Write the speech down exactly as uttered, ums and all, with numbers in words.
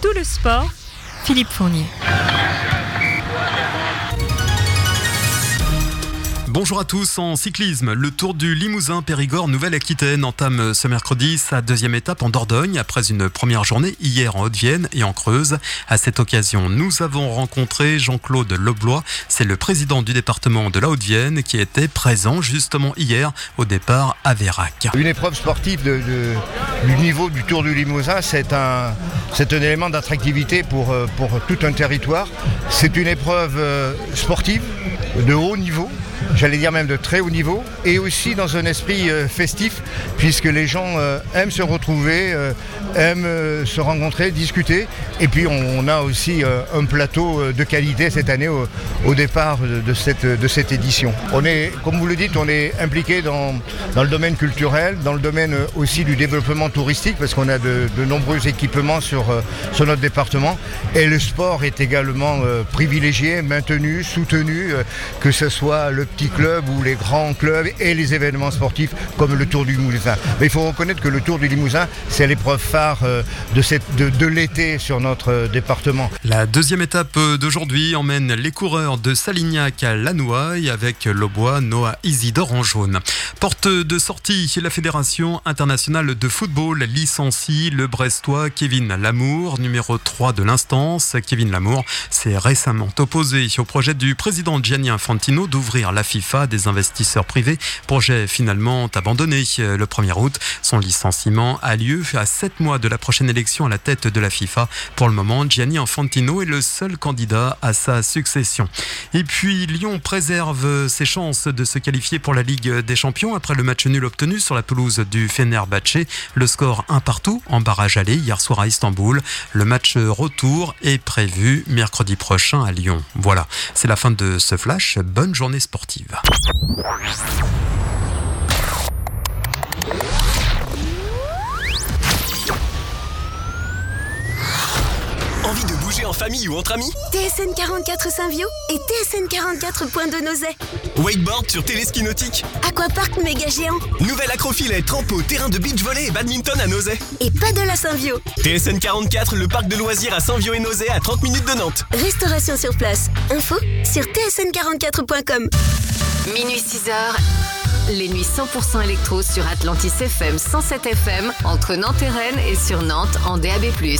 tout le sport, Philippe Fournier. Bonjour à tous, en cyclisme, le Tour du Limousin Périgord Nouvelle-Aquitaine entame ce mercredi sa deuxième étape en Dordogne après une première journée hier en Haute-Vienne et en Creuse. À cette occasion, nous avons rencontré Jean-Claude Leblois, c'est le président du département de la Haute-Vienne qui était présent justement hier au départ à Vérac. Une épreuve sportive de, de, du niveau du Tour du Limousin, c'est un, c'est un élément d'attractivité pour, pour tout un territoire. C'est une épreuve sportive de haut niveau, j'allais dire même de très haut niveau, et aussi dans un esprit euh, festif, puisque les gens euh, aiment se retrouver, euh, aiment euh, se rencontrer, discuter, et puis on, on a aussi euh, un plateau euh, de qualité cette année au, au départ de, de, cette, de cette édition. On est, comme vous le dites, on est impliqué dans, dans le domaine culturel, dans le domaine euh, aussi du développement touristique, parce qu'on a de, de nombreux équipements sur, euh, sur notre département, et le sport est également euh, privilégié, maintenu, soutenu, euh, que ce soit le petit club ou les grands clubs et les événements sportifs comme le Tour du Limousin. Mais il faut reconnaître que le Tour du Limousin, c'est l'épreuve phare de, cette, de, de l'été sur notre département. La deuxième étape d'aujourd'hui emmène les coureurs de Salignac à Lanouaille avec l'Aubois Noah Isidore en jaune. Porte de sortie, la Fédération internationale de football licencie le Brestois Kevin Lamour, numéro trois de l'instance. Kevin Lamour s'est récemment opposé au projet du président Gianni Infantino d'ouvrir la FIFA à des investisseurs privés. Projet finalement abandonné le premier août. Son licenciement a lieu à sept mois de la prochaine élection à la tête de la FIFA. Pour le moment, Gianni Infantino est le seul candidat à sa succession. Et puis Lyon préserve ses chances de se qualifier pour la Ligue des Champions après le match nul obtenu sur la pelouse du Fenerbahçe. Le score un partout en barrage aller hier soir à Istanbul. Le match retour est prévu mercredi prochain à Lyon. Voilà, c'est la fin de ce flash. Bonne journée sportive. Envie de bouger en famille ou entre amis? T S N quarante-quatre Saint-Viau et T S N quarante-quatre Pointe de Nozay. Wakeboard sur téléski nautique. Aquapark méga géant. Nouvelle acrofilet, trampo, terrain de beach volley et badminton à Nozay. Et paddle à Saint-Viau. T S N quarante-quatre, le parc de loisirs à Saint-Viau et Nozay à trente minutes de Nantes. Restauration sur place. Info sur T S N quarante-quatre point com. Minuit six heures, les nuits cent pour cent électro sur Atlantis F M cent sept F M entre Nantes et Rennes et sur Nantes en D A B plus.